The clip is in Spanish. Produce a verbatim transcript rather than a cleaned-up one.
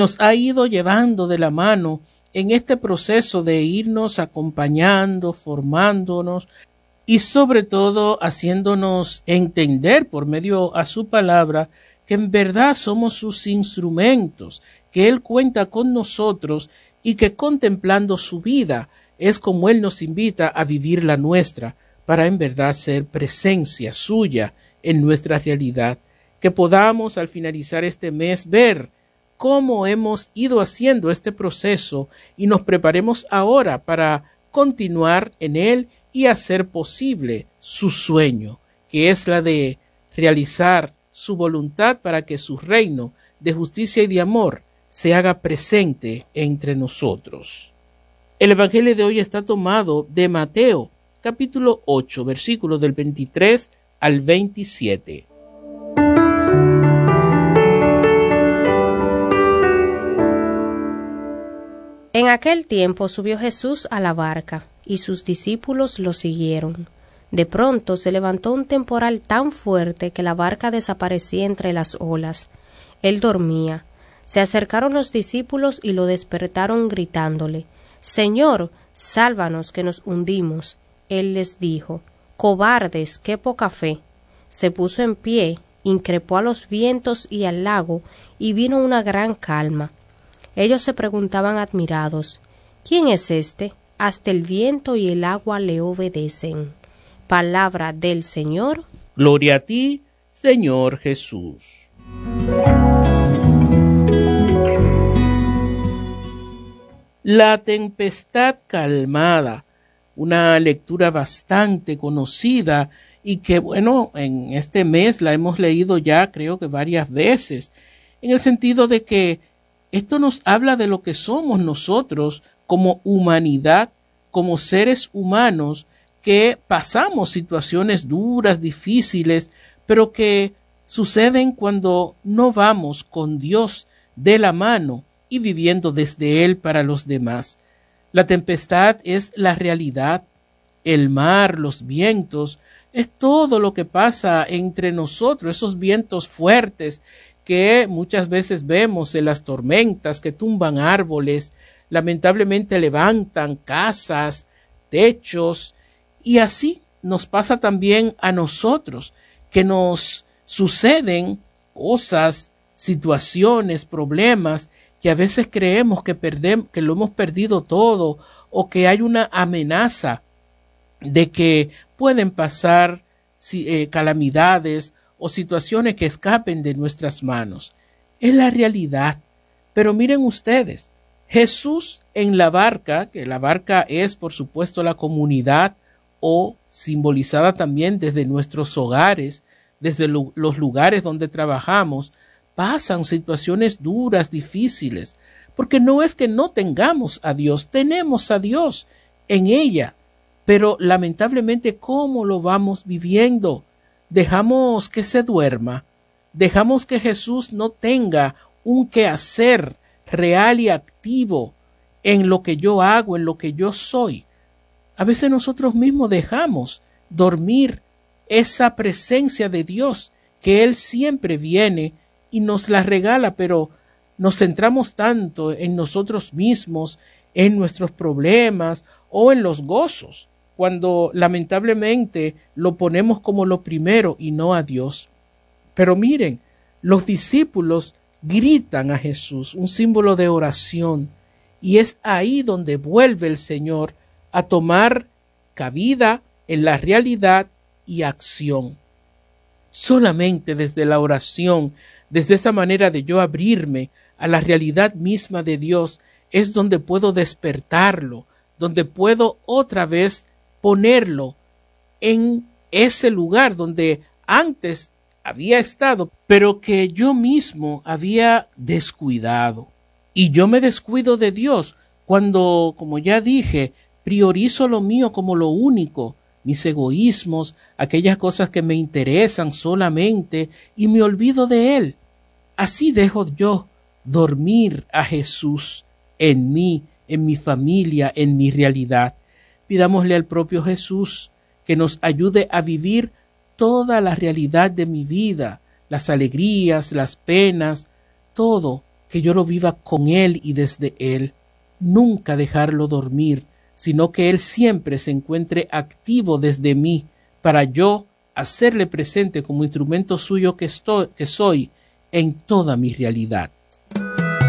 nos ha ido llevando de la mano en este proceso de irnos acompañando, formándonos y sobre todo haciéndonos entender por medio a su palabra que en verdad somos sus instrumentos, que Él cuenta con nosotros y que contemplando su vida es como Él nos invita a vivir la nuestra para en verdad ser presencia suya en nuestra realidad, que podamos al finalizar este mes ver cómo hemos ido haciendo este proceso y nos preparemos ahora para continuar en él y hacer posible su sueño, que es la de realizar su voluntad para que su reino de justicia y de amor se haga presente entre nosotros. El evangelio de hoy está tomado de Mateo, capítulo ocho, versículos del veintitrés al veintisiete. En aquel tiempo subió Jesús a la barca, y sus discípulos lo siguieron. De pronto se levantó un temporal tan fuerte que la barca desaparecía entre las olas. Él dormía. Se acercaron los discípulos y lo despertaron gritándole: «Señor, sálvanos, que nos hundimos». Él les dijo: «Cobardes, qué poca fe». Se puso en pie, increpó a los vientos y al lago, y vino una gran calma. Ellos se preguntaban admirados: ¿Quién es este? Hasta el viento y el agua le obedecen. Palabra del Señor. Gloria a ti, Señor Jesús. La tempestad calmada, una lectura bastante conocida y que, bueno, en este mes la hemos leído ya creo que varias veces, en el sentido de que esto nos habla de lo que somos nosotros como humanidad, como seres humanos que pasamos situaciones duras, difíciles, pero que suceden cuando no vamos con Dios de la mano y viviendo desde Él para los demás. La tempestad es la realidad, el mar, los vientos, es todo lo que pasa entre nosotros, esos vientos fuertes que muchas veces vemos en las tormentas que tumban árboles, lamentablemente levantan casas, techos, y así nos pasa también a nosotros, que nos suceden cosas, situaciones, problemas, que a veces creemos que perdemos, que lo hemos perdido todo, o que hay una amenaza de que pueden pasar eh, calamidades o situaciones que escapen de nuestras manos. Es la realidad. Pero miren ustedes, Jesús en la barca, que la barca es por supuesto la comunidad o simbolizada también desde nuestros hogares, desde lo, los lugares donde trabajamos, pasan situaciones duras, difíciles, porque no es que no tengamos a Dios, tenemos a Dios en ella, pero lamentablemente ¿cómo lo vamos viviendo? Dejamos que se duerma, dejamos que Jesús no tenga un quehacer real y activo en lo que yo hago, en lo que yo soy. A veces nosotros mismos dejamos dormir esa presencia de Dios, que Él siempre viene y nos la regala, pero nos centramos tanto en nosotros mismos, en nuestros problemas o en los gozos, cuando lamentablemente lo ponemos como lo primero y no a Dios. Pero miren, los discípulos gritan a Jesús, un símbolo de oración, y es ahí donde vuelve el Señor a tomar cabida en la realidad y acción. Solamente desde la oración, desde esa manera de yo abrirme a la realidad misma de Dios, es donde puedo despertarlo, donde puedo otra vez ponerlo en ese lugar donde antes había estado, pero que yo mismo había descuidado. Y yo me descuido de Dios cuando, como ya dije, priorizo lo mío como lo único, mis egoísmos, aquellas cosas que me interesan solamente, y me olvido de Él. Así dejo yo dormir a Jesús en mí, en mi familia, en mi realidad. Pidámosle al propio Jesús que nos ayude a vivir toda la realidad de mi vida, las alegrías, las penas, todo, que yo lo viva con Él y desde Él. Nunca dejarlo dormir, sino que Él siempre se encuentre activo desde mí, para yo hacerle presente como instrumento suyo que, estoy, que soy en toda mi realidad.